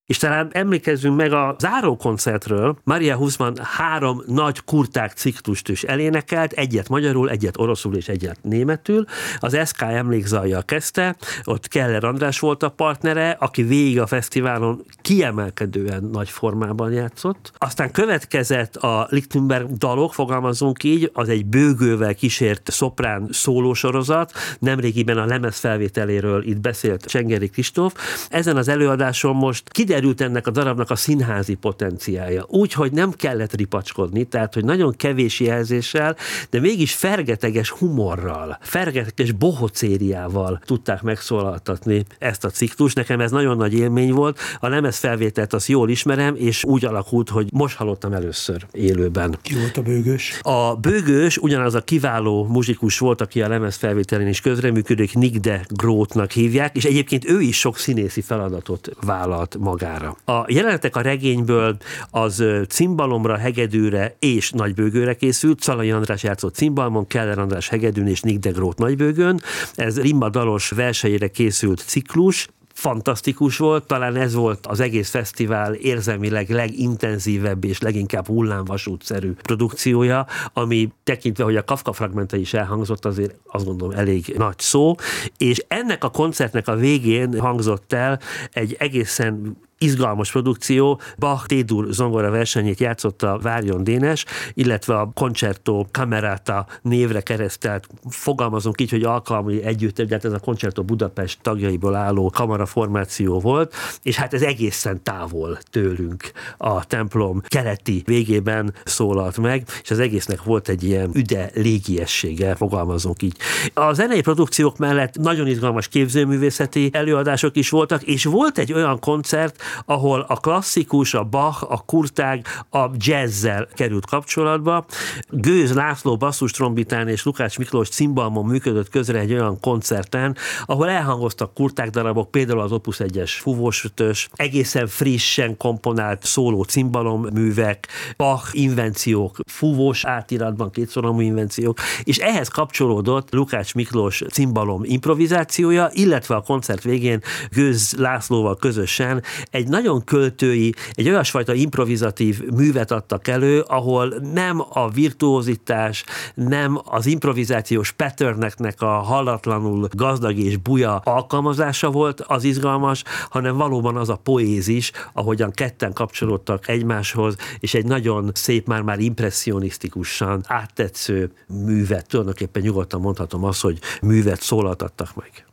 És talán emlékezzünk meg a zárókoncertről, Maria Huszman 3 nagy kurták ciklust is elénekelt, egyet magyarul, egyet oroszul és egyet németül. Az SK emlékzajjal kezdte, ott Keller András volt a partnere, aki végig a fesztiválon kiemelkedően nagy formában játszott. Aztán következett a Lichtenberg dalok, fogalmazunk így, az egy bőgővel kísért szoprán szólósorozat, nemrégiben a lemez felvételéről itt beszélt Csengeri Kristóf. Ezen az előadáson most kiderült ennek a darabnak a színházi potenciálja. Úgy, hogy nem kellett ripacskodni, tehát, hogy nagyon kevés jelzéssel, de mégis fergeteges humorral, fergeteges bohocériával tudták megszólaltatni ezt a ciklust. Nekem ez nagyon nagy élmény volt. A lemezfelvételt azt jól ismerem, és úgy alakult, hogy most hallottam először élőben. Ki volt a bőgős? A bőgős ugyanaz a kiváló muzsikus volt, aki a lemezfelvételen is közreműködik, Nick de Grootnak hívják, és egyébként ő is sok színészi feladatot vállalt magára. A jelenetek a regényből az cimbalomra, hegedűre és nagybőgőre készült. Szalai András játszott cimbalmon, Keller András hegedűn és Nick de Groot nagybőgőn. Ez rimma dalos versenyére készült ciklus. Fantasztikus volt, talán ez volt az egész fesztivál érzelmileg legintenzívebb és leginkább hullámvasútszerű produkciója, ami tekintve, hogy a Kafka fragmenta is elhangzott, azért azt gondolom elég nagy szó, és ennek a koncertnek a végén hangzott el egy egészen izgalmas produkció, Bach D-dur zongora versenyét játszotta Várjon Dénes, illetve a Concerto Camerata névre keresztelt, fogalmazunk így, hogy alkalmi együtt, de ez a Concerto Budapest tagjaiból álló kamaraformáció volt, és hát ez egészen távol tőlünk a templom keleti végében szólalt meg, és az egésznek volt egy ilyen üde légiessége, fogalmazunk így. A zenei produkciók mellett nagyon izgalmas képzőművészeti előadások is voltak, és volt egy olyan koncert, ahol a klasszikus, a Bach, a kurtág, a jazzzel került kapcsolatba. Gőz László basszustrombitán és Lukács Miklós cimbalmon működött közre egy olyan koncerten, ahol elhangoztak kurtág darabok, például az Opus 1-es fúvós ötös, egészen frissen komponált szóló cimbalom művek, Bach invenciók, fúvós átiratban kétszoromú invenciók, és ehhez kapcsolódott Lukács Miklós cimbalom improvizációja, illetve a koncert végén Gőz Lászlóval közösen egy nagyon költői, egy olyasfajta improvizatív művet adtak elő, ahol nem a virtuózitás, nem az improvizációs patterneknek a hallatlanul gazdag és buja alkalmazása volt az izgalmas, hanem valóban az a poézis, ahogyan ketten kapcsolódtak egymáshoz, és egy nagyon szép, már impresszionistikusan áttetsző művet, tulajdonképpen nyugodtan mondhatom azt, hogy művet szólaltattak meg.